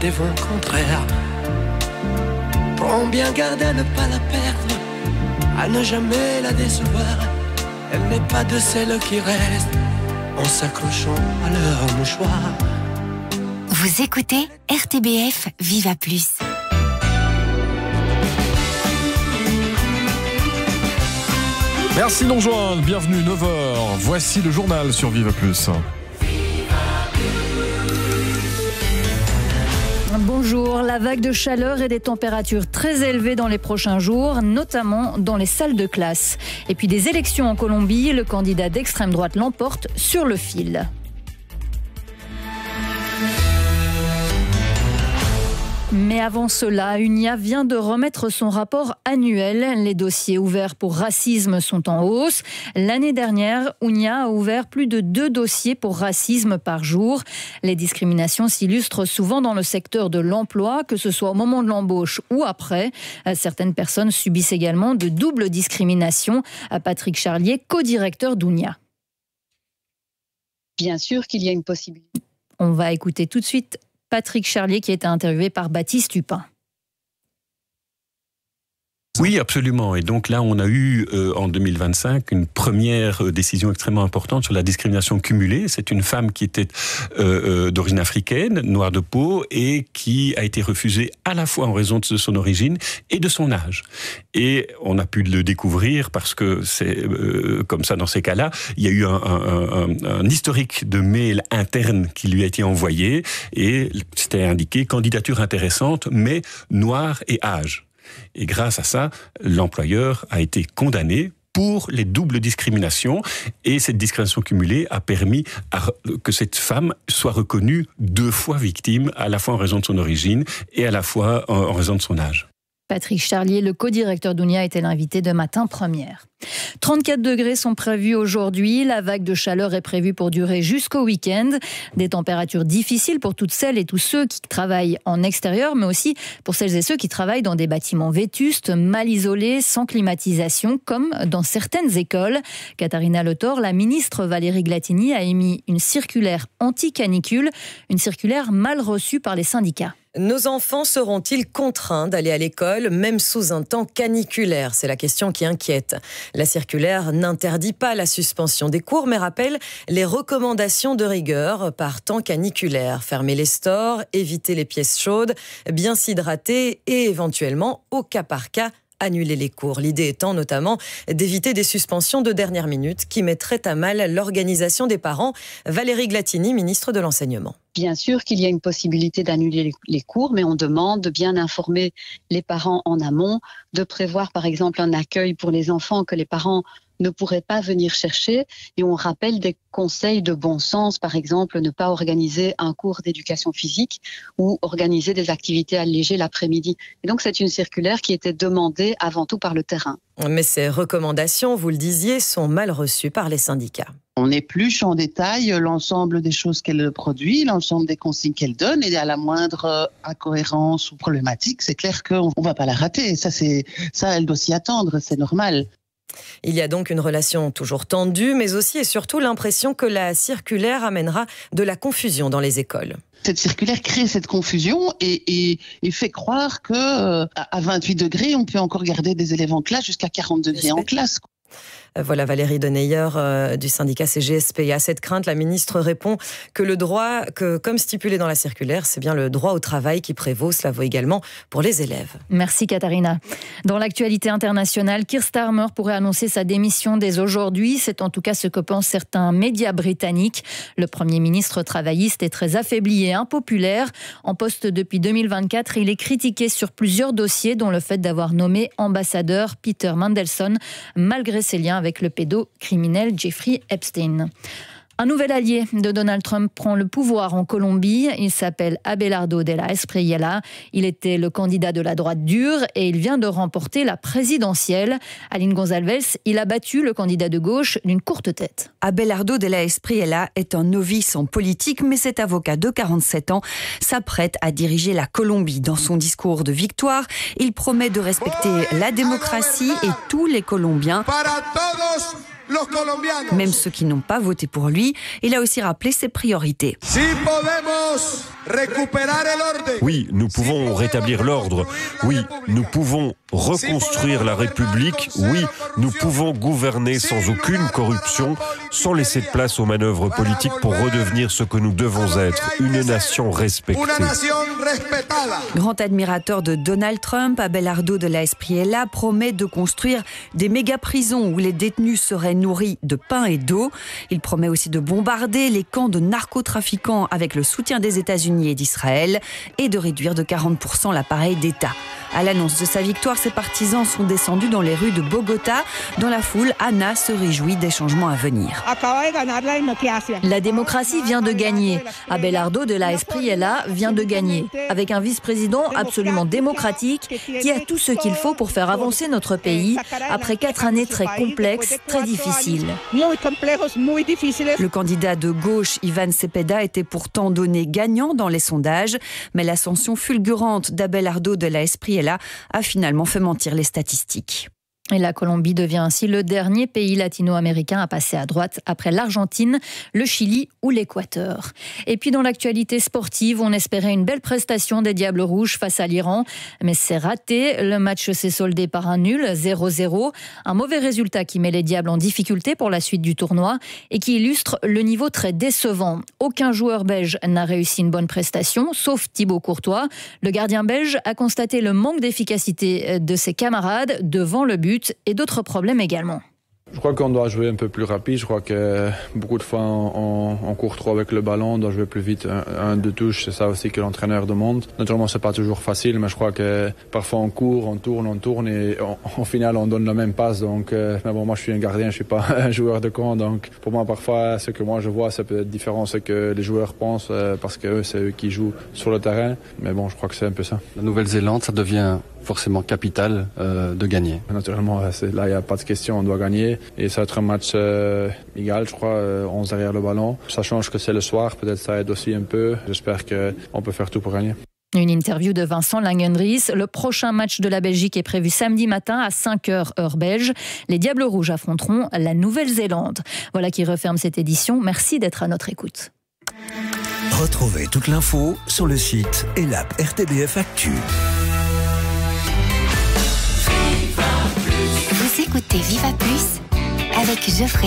des vents contraires. Prends bien garde à ne pas la perdre, à ne jamais la décevoir. Elle n'est pas de celles qui restent en s'accrochant à leur mouchoir. Vous écoutez RTBF Viva Plus. Merci de nous rejoindre, bienvenue 9h. Voici le journal sur Viva Plus. Bonjour, la vague de chaleur et des températures très élevées dans les prochains jours, notamment dans les salles de classe. Et puis des élections en Colombie, le candidat d'extrême droite l'emporte sur le fil. Mais avant cela, UNIA vient de remettre son rapport annuel. Les dossiers ouverts pour racisme sont en hausse. L'année dernière, UNIA a ouvert plus de 2 dossiers pour racisme par jour. Les discriminations s'illustrent souvent dans le secteur de l'emploi, que ce soit au moment de l'embauche ou après. Certaines personnes subissent également de doubles discriminations. Patrick Charlier, co-directeur d'UNIA. Bien sûr qu'il y a une possibilité. On va écouter tout de suite Patrick Charlier qui a été interviewé par Baptiste Hupin. Oui, absolument. Et donc là, on a eu en 2025 une première décision extrêmement importante sur la discrimination cumulée. C'est une femme qui était d'origine africaine, noire de peau, et qui a été refusée à la fois en raison de son origine et de son âge. Et on a pu le découvrir parce que c'est comme ça dans ces cas-là. Il y a eu un historique de mail interne qui lui a été envoyé et c'était indiqué candidature intéressante, mais noire et âge. Et grâce à ça, l'employeur a été condamné pour les doubles discriminations. Et cette discrimination cumulée a permis que cette femme soit reconnue 2 fois victime, à la fois en raison de son origine et à la fois en raison de son âge. Patrick Charlier, le co-directeur d'UNIA, était l'invité de Matin Première. 34 degrés sont prévus aujourd'hui. La vague de chaleur est prévue pour durer jusqu'au week-end. Des températures difficiles pour toutes celles et tous ceux qui travaillent en extérieur, mais aussi pour celles et ceux qui travaillent dans des bâtiments vétustes, mal isolés, sans climatisation, comme dans certaines écoles. Katharina Le Thor, la ministre Valérie Glatini, a émis une circulaire anti-canicule, une circulaire mal reçue par les syndicats. Nos enfants seront-ils contraints d'aller à l'école, même sous un temps caniculaire ? C'est la question qui inquiète. La circulaire n'interdit pas la suspension des cours, mais rappelle les recommandations de rigueur par temps caniculaire. Fermer les stores, éviter les pièces chaudes, bien s'hydrater et éventuellement, au cas par cas, annuler les cours. L'idée étant notamment d'éviter des suspensions de dernière minute qui mettraient à mal l'organisation des parents. Valérie Glatini, ministre de l'Enseignement. Bien sûr qu'il y a une possibilité d'annuler les cours, mais on demande de bien informer les parents en amont, de prévoir par exemple un accueil pour les enfants que les parents ne pourraient pas venir chercher. Et on rappelle des conseils de bon sens, par exemple ne pas organiser un cours d'éducation physique ou organiser des activités allégées l'après-midi. Et donc c'est une circulaire qui était demandée avant tout par le terrain. Mais ces recommandations, vous le disiez, sont mal reçues par les syndicats. On épluche en détail l'ensemble des choses qu'elle produit, l'ensemble des consignes qu'elle donne, et à la moindre incohérence ou problématique, c'est clair qu'on ne va pas la rater. Ça, elle doit s'y attendre, c'est normal. Il y a donc une relation toujours tendue, mais aussi et surtout l'impression que la circulaire amènera de la confusion dans les écoles. Cette circulaire crée cette confusion et fait croire que à 28 degrés, on peut encore garder des élèves en classe jusqu'à 40 degrés en classe. Voilà Valérie Deneyer du syndicat CGSP. Et à cette crainte, la ministre répond que le droit, comme stipulé dans la circulaire, c'est bien le droit au travail qui prévaut. Cela vaut également pour les élèves. Merci Katharina. Dans l'actualité internationale, Keir Starmer pourrait annoncer sa démission dès aujourd'hui. C'est en tout cas ce que pensent certains médias britanniques. Le Premier ministre travailliste est très affaibli et impopulaire. En poste depuis 2024, il est critiqué sur plusieurs dossiers, dont le fait d'avoir nommé ambassadeur Peter Mandelson, malgré ses liens avec le pédocriminel Jeffrey Epstein. Un nouvel allié de Donald Trump prend le pouvoir en Colombie. Il s'appelle Abelardo de la Espriella. Il était le candidat de la droite dure et il vient de remporter la présidentielle. Aline Gonzalez, il a battu le candidat de gauche d'une courte tête. Abelardo de la Espriella est un novice en politique, mais cet avocat de 47 ans s'apprête à diriger la Colombie. Dans son discours de victoire, il promet de respecter la démocratie et tous les Colombiens, même ceux qui n'ont pas voté pour lui. Il a aussi rappelé ses priorités. Si podemos Oui, nous pouvons rétablir l'ordre. Oui, nous pouvons reconstruire la République. Oui, nous pouvons gouverner sans aucune corruption, sans laisser de place aux manœuvres politiques pour redevenir ce que nous devons être, une nation respectée. Grand admirateur de Donald Trump, Abelardo de la Espriella promet de construire des méga-prisons où les détenus seraient nourris de pain et d'eau. Il promet aussi de bombarder les camps de narcotrafiquants avec le soutien des États-Unis et d'Israël et de réduire de 40% l'appareil d'État. À l'annonce de sa victoire, ses partisans sont descendus dans les rues de Bogota. Dans la foule, Anna se réjouit des changements à venir. La démocratie vient de gagner. Abelardo de la Espriella vient de gagner. Avec un vice-président absolument démocratique qui a tout ce qu'il faut pour faire avancer notre pays après 4 années très complexes, très difficiles. Le candidat de gauche, Ivan Cepeda, était pourtant donné gagnant dans les sondages, mais l'ascension fulgurante d'Abelardo de la Espriella a finalement fait mentir les statistiques. Et la Colombie devient ainsi le dernier pays latino-américain à passer à droite après l'Argentine, le Chili ou l'Équateur. Et puis dans l'actualité sportive, on espérait une belle prestation des Diables Rouges face à l'Iran, mais c'est raté. Le match s'est soldé par un nul, 0-0. Un mauvais résultat qui met les Diables en difficulté pour la suite du tournoi et qui illustre le niveau très décevant. Aucun joueur belge n'a réussi une bonne prestation, sauf Thibaut Courtois. Le gardien belge a constaté le manque d'efficacité de ses camarades devant le but et d'autres problèmes également. Je crois qu'on doit jouer un peu plus rapide. Je crois que beaucoup de fois on court trop avec le ballon, on doit jouer plus vite. Un, deux touches, c'est ça aussi que l'entraîneur demande. Naturellement, c'est pas toujours facile, mais je crois que parfois on court, on tourne et au final on donne la même passe. Donc, mais bon, moi je suis un gardien, je suis pas un joueur de camp. Donc pour moi, parfois, ce que moi je vois, c'est peut-être différent de ce que les joueurs pensent parce que c'est eux qui jouent sur le terrain. Mais bon, je crois que c'est un peu ça. La Nouvelle-Zélande, ça devient forcément capital de gagner. Naturellement, là, il n'y a pas de question, on doit gagner. Et ça va être un match égal, je crois, 11 derrière le ballon. Ça change que c'est le soir, peut-être ça aide aussi un peu. J'espère qu'on peut faire tout pour gagner. Une interview de Vincent Langendries. Le prochain match de la Belgique est prévu samedi matin à 5h heure belge. Les Diables Rouges affronteront la Nouvelle-Zélande. Voilà qui referme cette édition. Merci d'être à notre écoute. Retrouvez toute l'info sur le site et l'app RTBF Actu. Vous écoutez Viva Plus avec Geoffrey.